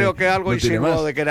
creo que algo insinuó de que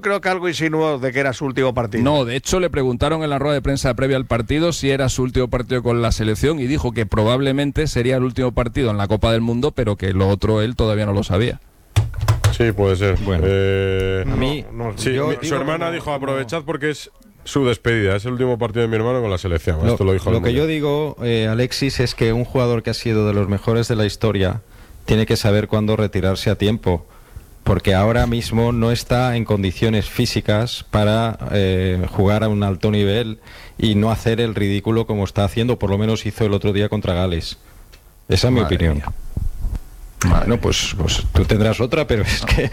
era su último partido. No, de hecho le preguntaron en la rueda de prensa previa al partido si era su último partido con la selección y dijo que probablemente sería el último partido en la Copa del Mundo, pero que lo otro él todavía no lo sabía. Sí, puede ser. Bueno, a mí, su hermana dijo: aprovechad porque es su despedida, es el último partido de mi hermano con la selección. Esto lo dijo lo que yo digo, Alexis, es que un jugador que ha sido de los mejores de la historia tiene que saber cuándo retirarse a tiempo, porque ahora mismo no está en condiciones físicas para jugar a un alto nivel y no hacer el ridículo como está haciendo, por lo menos hizo el otro día contra Gales. Esa es mi opinión. Bueno, pues tú tendrás otra, pero es que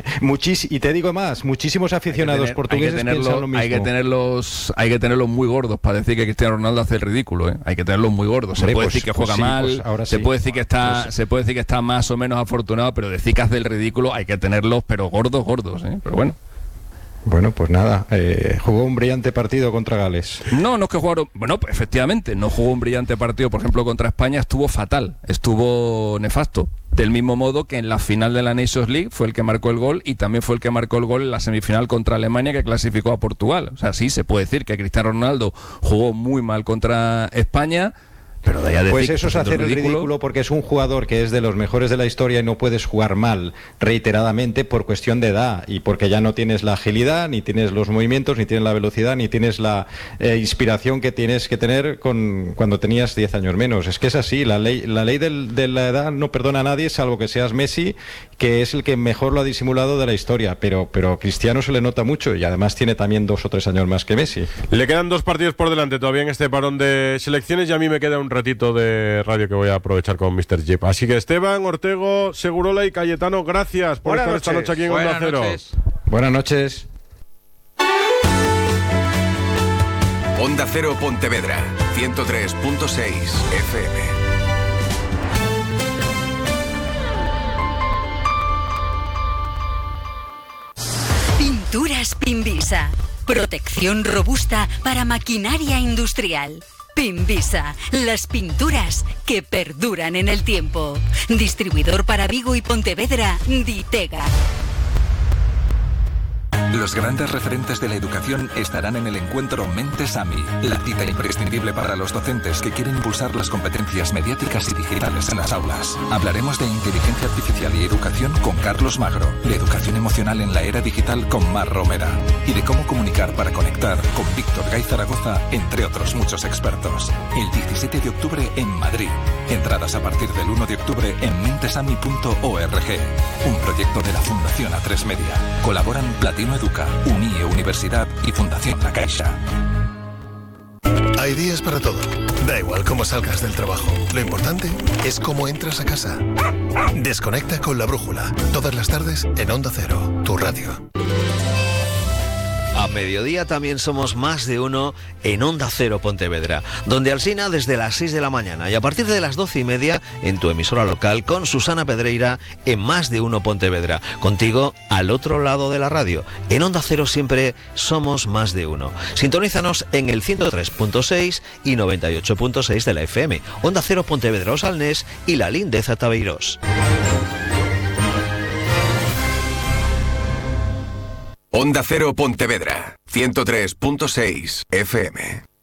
y te digo más, muchísimos aficionados portugueses piensan lo mismo. Hay que tenerlos muy gordos para decir que Cristiano Ronaldo hace el ridículo, ¿eh? Hay que tenerlos muy gordos. Se puede decir que juega mal, se puede decir que está más o menos afortunado, pero decir que hace el ridículo hay que tenerlos, pero gordos, ¿eh? Pero bueno. Bueno, pues nada, jugó un brillante partido contra Gales. No es que jugaron... Bueno, pues efectivamente, no jugó un brillante partido, por ejemplo, contra España, estuvo fatal, estuvo nefasto. Del mismo modo que en la final de la Nations League fue el que marcó el gol y también fue el que marcó el gol en la semifinal contra Alemania, que clasificó a Portugal. O sea, sí, se puede decir que Cristiano Ronaldo jugó muy mal contra España, pero de ahí a pues eso es hacer el ridículo, porque es un jugador que es de los mejores de la historia y no puedes jugar mal reiteradamente por cuestión de edad y porque ya no tienes la agilidad, ni tienes los movimientos, ni tienes la velocidad, ni tienes la inspiración que tienes que tener cuando tenías 10 años menos. Es que es así, la ley de la edad no perdona a nadie, salvo que seas Messi, que es el que mejor lo ha disimulado de la historia, pero Cristiano se le nota mucho y además tiene también 2 o 3 años más que Messi. Le quedan 2 partidos por delante todavía en este parón de selecciones y a mí me queda un ratito de radio que voy a aprovechar con Mr. Jeep. Así que Esteban, Ortego, Segurola y Cayetano, gracias por estar esta noche aquí en Onda Cero. Buenas noches. Onda Cero Pontevedra, 103.6 FM. Pinturas Pimbisa. Protección robusta para maquinaria industrial. Pimbisa, las pinturas que perduran en el tiempo. Distribuidor para Vigo y Pontevedra, Ditega. Los grandes referentes de la educación estarán en el encuentro Mentes AMI, la cita imprescindible para los docentes que quieren impulsar las competencias mediáticas y digitales en las aulas. Hablaremos de inteligencia artificial y educación con Carlos Magro, de educación emocional en la era digital con Mar Romera y de cómo comunicar para conectar con Víctor Gay Zaragoza, entre otros muchos expertos. El 17 de octubre en Madrid. Entradas a partir del 1 de octubre en mentesami.org. Un proyecto de la Fundación A3 Media. Colaboran Platino Educa, UNIE Universidad y Fundación La Caixa. Hay días para todo. Da igual cómo salgas del trabajo. Lo importante es cómo entras a casa. Desconecta con La Brújula. Todas las tardes en Onda Cero, tu radio. A mediodía también somos Más de Uno en Onda Cero Pontevedra, donde Alsina desde las 6 de la mañana y a partir de las 12:30 en tu emisora local con Susana Pedreira en Más de Uno Pontevedra, contigo al otro lado de la radio. En Onda Cero siempre somos Más de Uno. Sintonízanos en el 103.6 y 98.6 de la FM, Onda Cero Pontevedra Osalnés y la Lindeza Tabeirós. Onda Cero Pontevedra, 103.6 FM.